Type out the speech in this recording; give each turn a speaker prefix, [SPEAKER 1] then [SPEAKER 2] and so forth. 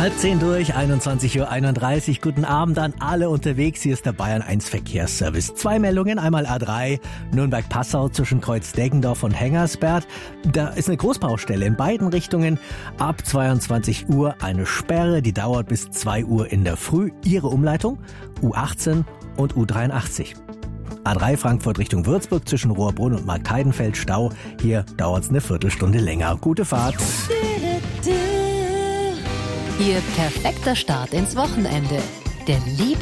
[SPEAKER 1] 9:30 durch, 21:31 Uhr. Guten Abend an alle unterwegs. Hier ist der Bayern 1 Verkehrsservice. 2 Meldungen, einmal A3 Nürnberg-Passau zwischen Kreuz-Deggendorf und Hengersberg. Da ist eine Großbaustelle in beiden Richtungen. Ab 22 Uhr eine Sperre, die dauert bis 2 Uhr in der Früh. Ihre Umleitung U18 und U83. A3 Frankfurt Richtung Würzburg zwischen Rohrbrunn und Marktheidenfeld Stau. Hier dauert es eine Viertelstunde länger. Gute Fahrt.
[SPEAKER 2] Ihr perfekter Start ins Wochenende. Der